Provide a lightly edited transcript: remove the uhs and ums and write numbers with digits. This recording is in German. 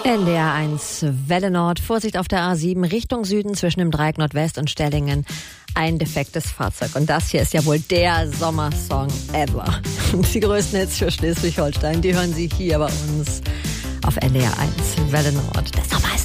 NDR 1 Welle Nord. Vorsicht auf der A7 Richtung Süden zwischen dem Dreieck Nordwest und Stellingen. Ein defektes Fahrzeug. Und das hier ist ja wohl der Sommersong ever. Die größten Hits für Schleswig-Holstein, die hören Sie hier bei uns auf NDR 1 Welle Nord. Der Sommer